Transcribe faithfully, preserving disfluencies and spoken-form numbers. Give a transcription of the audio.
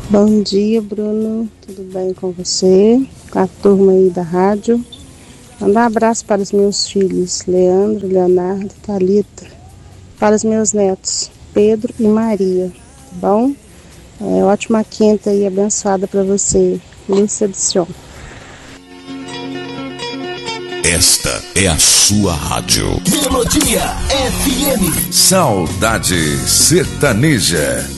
Bom dia, Bruno. Tudo bem com você? Com a turma aí da rádio. Manda um abraço para os meus filhos, Leandro, Leonardo, Thalita. Para os meus netos, Pedro e Maria. Tá bom? É, ótima quinta e abençoada para você. Lúcia de Sion. Esta é a sua rádio. Melodia F M. Saudade Sertaneja.